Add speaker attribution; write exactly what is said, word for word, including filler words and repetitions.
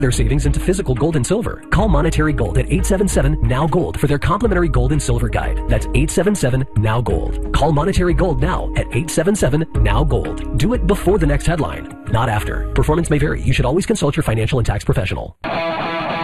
Speaker 1: their savings into physical gold and silver. Call Monetary Gold at eight seven seven, N O W, GOLD for their complimentary gold and silver guide. That's eight seven seven, N O W, GOLD. Call Monetary Gold now at eight seven seven, N O W, GOLD. Do it before the next headline, not after. Performance may vary. You should always consult your financial and tax professional.